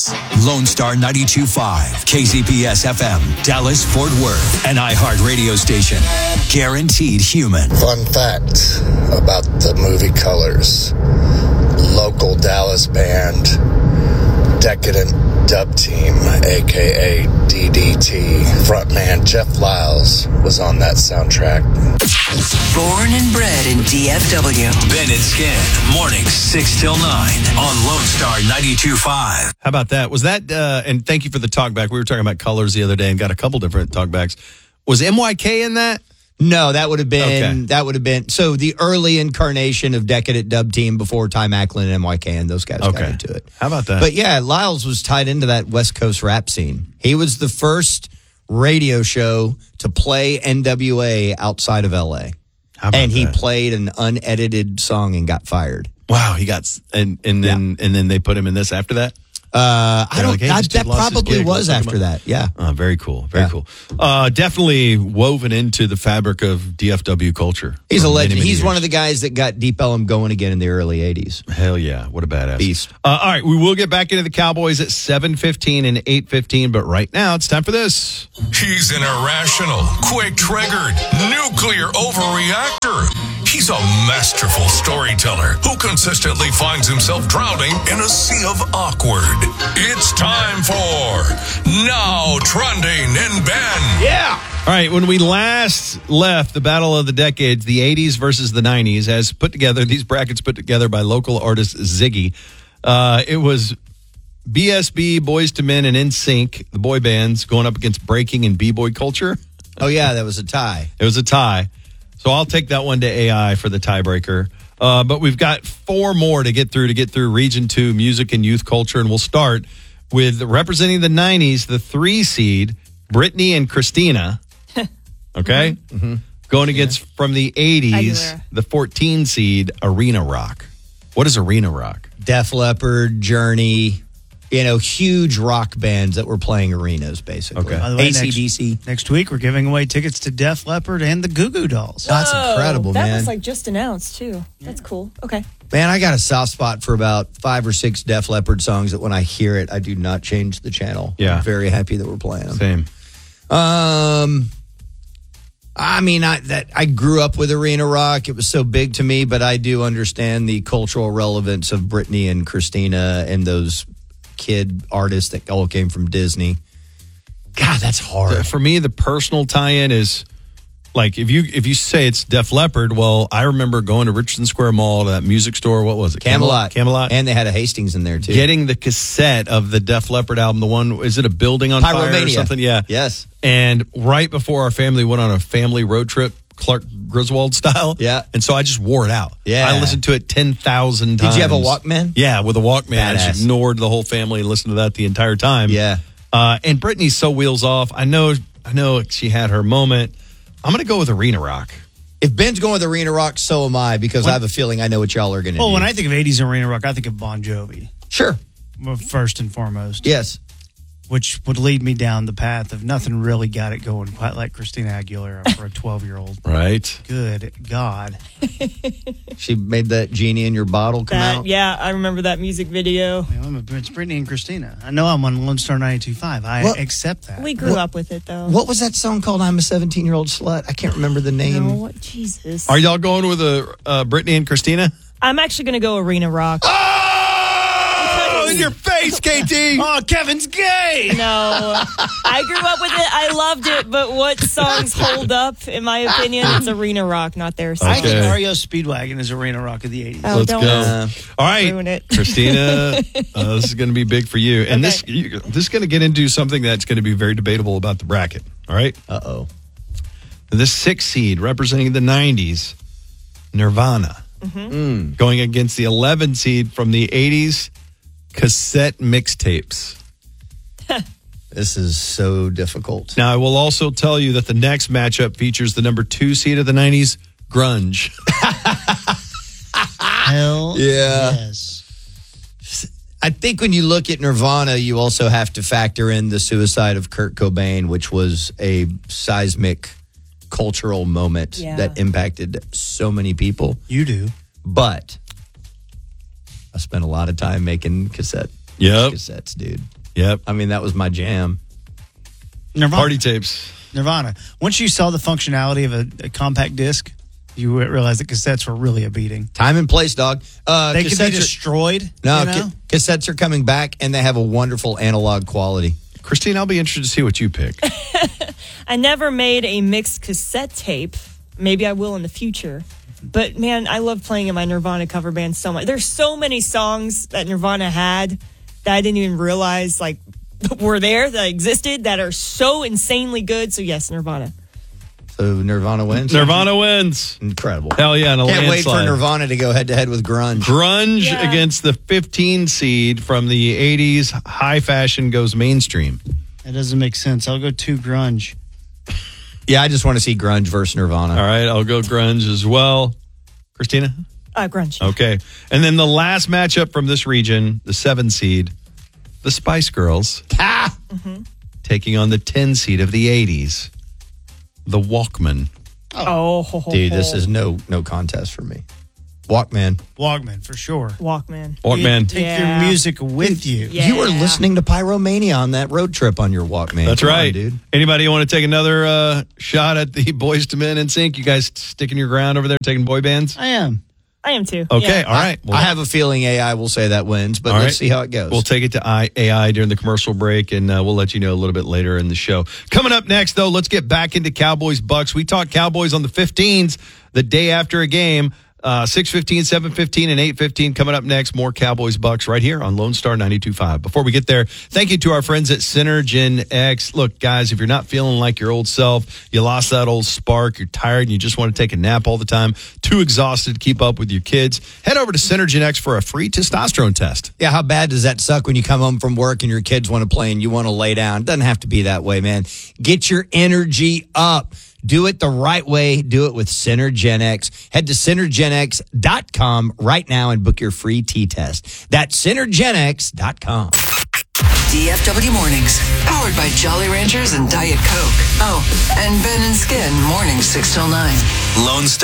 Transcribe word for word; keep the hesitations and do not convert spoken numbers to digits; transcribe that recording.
Hits. Lone Star ninety-two point five, K Z P S F M, Dallas, Fort Worth, an iHeart radio station. Guaranteed human. Fun fact about the movie Colors. Local Dallas band, Decadent Dub Team, a k a. D D T. Frontman Jeff Lyles was on that soundtrack. Born and bred in D F W. Ben and Skin, mornings six till nine on Lone Star ninety-two point five. How about that? Was that, uh, and thank you for the talkback. We were talking about Colors the other day and got a couple different talkbacks. Was M Y K in that? No, that would have been, Okay. that would have been, so the early incarnation of Decadent Dub Team before Ty Macklin and M Y K and those guys got Okay. into it. How about that? But yeah, Lyles was tied into that West Coast rap scene. He was the first radio show to play N W A outside of L A. How about And he that? played an unedited song and got fired. Wow, he got, s- and, and then, and then they put him in this after that? Uh, I They're don't, like, hey, I, this dude that lost his probably gig. was Let's talk after about- that. Yeah. Oh, very cool. Very Yeah. cool. Uh, definitely woven into the fabric of D F W culture. He's for a many, legend. many He's years. one of the guys that got Deep Ellum going again in the early eighties. Hell yeah. What a badass. Beast. Uh, all right. We will get back into the Cowboys at seven fifteen and eight fifteen, but right now it's time for this. He's an irrational, quick-triggered, nuclear overreactor. He's a masterful storyteller who consistently finds himself drowning in a sea of awkward. It's time for Now Trending in Ben. Yeah. All right. When we last left the battle of the decades, the eighties versus the nineties, as put together, these brackets put together by local artist Ziggy, uh, it was B S B, Boys to Men, and N Sync, the boy bands, going up against breaking and b-boy culture. Oh, yeah, that was a tie. It was a tie. So I'll take that one to A I for the tiebreaker. Uh, but we've got four more to get through to get through Region two, music and youth culture. And we'll start with representing the nineties, the three seed, Brittany and Christina. Okay? Mm-hmm. Going against from the eighties, Aguilera. the fourteen seed, Arena Rock. What is Arena Rock? Def Leppard, Journey, you know, huge rock bands that were playing arenas, basically. Okay. By the way, A C D C. Next, next week, we're giving away tickets to Def Leppard and the Goo Goo Dolls. That's Whoa, incredible, that man. was like just announced too. That's cool. Okay. Man, I got a soft spot for about five or six Def Leppard songs that when I hear it, I do not change the channel. Yeah. I'm very happy that we're playing them. Same. Um, I mean, I that I grew up with arena rock. It was so big to me, but I do understand the cultural relevance of Britney and Christina and those kid artists that all came from Disney. God, that's hard. For me, the personal tie-in is like if you if you say it's Def Leppard, well, I remember going to Richardson Square Mall to that music store. What was it? Camelot. Camelot. And they had a Hastings in there, too. Getting the cassette of the Def Leppard album, the one, is it a building on fire or Pyromania. something? Yeah. Yes. And right before our family went on a family road trip, Clark Griswold style. Yeah. And so I just wore it out. Yeah. I listened to it ten thousand times. Did you have a Walkman? Yeah, with a Walkman. I Badass. just ignored the whole family and listened to that the entire time. Yeah. Uh, and Britney's so wheels off. I know, I know she had her moment. I'm going to go with Arena Rock. If Ben's going with arena rock, so am I, because I have a feeling I know what y'all are going to Well, do. when I think of eighties arena rock, I think of Bon Jovi, Sure. well, first and foremost. Yes. Which would lead me down the path of nothing really got it going quite like Christina Aguilera for a twelve-year-old. Right. Good God. She made that genie in your bottle come That, out. yeah, I remember that music video. You know, it's Brittany and Christina. I know I'm on Lone Star ninety-two point five. I Well, accept that. We grew What- up with it though. What was that song called? I'm a seventeen-year-old slut. I can't remember the name. No, Jesus. Are y'all going with a uh, Britney and Christina? I'm actually going to go Arena Rock. Oh, in your face, K T. Oh, Kevin's gay! No, I grew up with it. I loved it, but what songs hold up, in my opinion, it's Arena Rock, not theirs. I think Okay. R E O Speedwagon is arena rock of the eighties. Oh, Let's don't go. Uh, All right, ruin it. Christina, uh, this is going to be big for you. And this Okay. you, this is going to get into something that's going to be very debatable about the bracket. All right? Uh-oh. The sixth seed representing the nineties, Nirvana. Mm-hmm. Going against the eleven seed from the eighties, cassette mixtapes. This is so difficult. Now, I will also tell you that the next matchup features the number two seed of the nineties, grunge. Hell Yeah. yes. I think when you look at Nirvana, you also have to factor in the suicide of Kurt Cobain, which was a seismic cultural moment Yeah. that impacted so many people. You do. But I spent a lot of time making cassette Yep. cassettes, dude. Yep. I mean, that was my jam. Nirvana. Party tapes. Nirvana. Once you saw the functionality of a, a compact disc, you realized that cassettes were really a beating. Time and place, dog. Uh, They could be cassettes are- destroyed. No, you know? ca- cassettes are coming back, and they have a wonderful analog quality. Christine, I'll be interested to see what you pick. I never made a mixed cassette tape. Maybe I will in the future. But man, I love playing in my Nirvana cover band so much. There's so many songs that Nirvana had that I didn't even realize like were there, that existed, that are so insanely good. So yes, Nirvana. So Nirvana wins. Nirvana wins. Incredible. Hell yeah, and a Can't wait for landslide. Nirvana to go head to head with grunge. Grunge Yeah. against the fifteen seed from the eighties. High fashion goes mainstream. That doesn't make sense. I'll go two grunge. Yeah, I just want to see grunge versus Nirvana. All right, I'll go grunge as well. Christina? Uh, grunge. Okay. And then the last matchup from this region, the seven seed, the Spice Girls, Ah! taking on the ten seed of the eighties, the Walkman. Oh, ho, ho, Dude, this ho. is no no contest for me. Walkman. Walkman, for sure. Walkman. Walkman. Take Yeah. your music with you. Yeah. You were listening to Pyromania on that road trip on your Walkman. That's Come on, right, dude. Anybody want to take another uh, shot at the Boys to Men in Sync? You guys sticking your ground over there, taking boy bands? I am. I am too. Okay, Yeah. all right. Well, I have a feeling A I will say that wins, but all let's right. see how it goes. We'll take it to I- A I during the commercial break, and uh, we'll let you know a little bit later in the show. Coming up next, though, let's get back into Cowboys Bucks. We talked Cowboys on the fifteens the day after a game. Uh, six fifteen, seven fifteen, and eight fifteen coming up next. More Cowboys Bucks right here on Lone Star ninety-two point five. Before we get there, thank you to our friends at Synergen X. Look, guys, if you're not feeling like your old self, you lost that old spark, you're tired, and you just want to take a nap all the time, too exhausted to keep up with your kids, head over to Synergen X for a free testosterone test. Yeah, how bad does that suck when you come home from work and your kids want to play and you want to lay down? It doesn't have to be that way, man. Get your energy up. Do it the right way. Do it with Synergen X. Head to synergen x dot com right now and book your free T-test. That's synergen x dot com. D F W Mornings, powered by Jolly Ranchers and Diet Coke. Oh, and Ben and Skin, mornings six till nine. Lone Star.